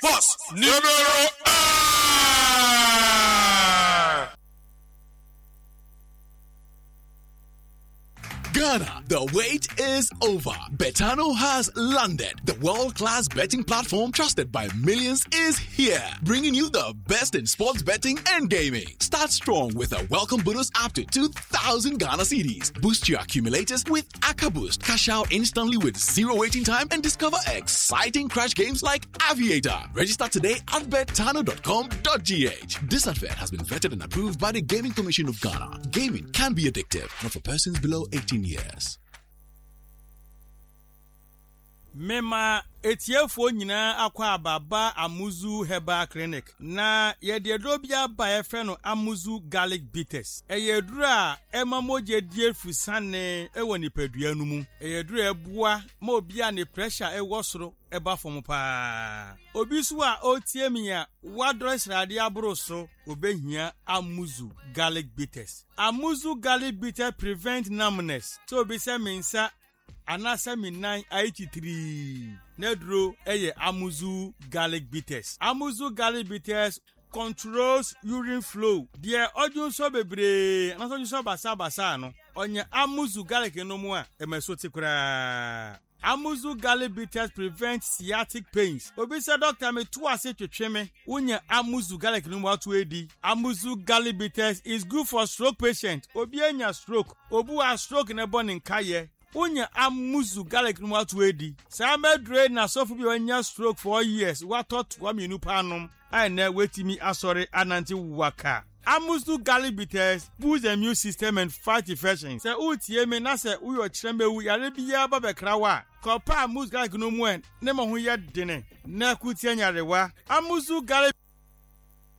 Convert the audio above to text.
Pause. Numero Ghana, the wait is over. Betano has landed. The world-class betting platform trusted by millions is here, bringing you the best in sports betting and gaming. Start strong with a welcome bonus up to 2,000 Ghana cedis. Boost your accumulators with Aka Boost. Cash out instantly with zero waiting time and discover exciting crash games like Aviator. Register today at betano.com.gh. This advert has been vetted and approved by the Gaming Commission of Ghana. Gaming can be addictive, not for persons below 18 years. Mema etiefo nyina akwa ababa Amuzu Herbal Clinic na yededro bia ba efre no Amuzu Garlic Bitters eyedru a emamoje die fusane ewo nipadua nu mu eyedru ebua ma obi a ne pressure ewo soro eba fom pa obi su a otie mi a wadro srade abro so obehia Amuzu Garlic Bitters. Amuzu Garlic Bitters prevent numbness so obi se mensa anasa minan 83 nedro eye Amuzu Garlic Bitters. Amuzu Garlic Bitters controls urine flow. Die odun so bebre anaso so basa no onye Amuzu Garlic no mu a emesoti kura. Amuzu Garlic Bitters prevent sciatic pains. Obi say doctor me to ase twetwe me unye Amuzu Garlic no mu atu edi. Amuzu Garlic Bitters is good for stroke patient. Obi anya stroke, obu a stroke na born nkaye. Unya Amuzu Garlic no atu edi. Sama dre na sofu bi wanya stroke for years. What thought wa minu panom. I na wetimi asore ananti waka. Amuzu Garlic Bitters boost the immune system and fight infections. Se utie me na se uyo chirembe wu yare biya ba bekrawa. Kopa Amuzu Garlic no mu en ne mo ho ye dene. Na kutie nyarewa. Amuzu Garlic